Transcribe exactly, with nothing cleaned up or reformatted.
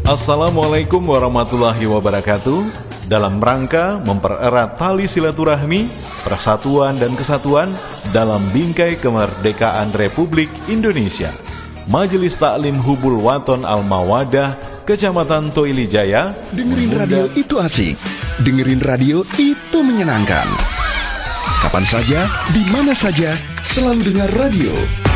Assalamualaikum warahmatullahi wabarakatuh. Dalam rangka mempererat tali silaturahmi, persatuan dan kesatuan dalam bingkai kemerdekaan Republik Indonesia, Majelis Taklim Hubul Waton Al-Mawadah Kecamatan Toilijaya. Dengerin radio itu asik, dengerin radio itu menyenangkan. Kapan saja, di mana saja, selalu dengar radio.